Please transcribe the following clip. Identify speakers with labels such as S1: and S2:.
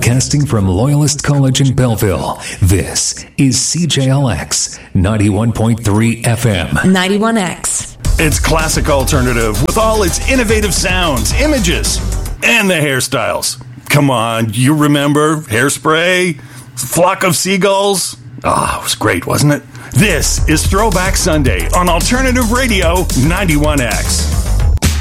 S1: Broadcasting from Loyalist College in Belleville, this is CJLX 91.3 FM.
S2: 91X.
S3: It's classic alternative with all its innovative sounds, images, and the hairstyles. Come on, you remember Hairspray? Flock of Seagulls? Ah, it was great, wasn't it? This is Throwback Sunday on Alternative Radio 91X.